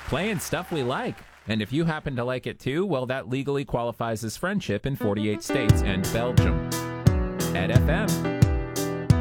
playing stuff we like. And if you happen to like it too, well, that legally qualifies as friendship in 48 states and Belgium. Ed FM.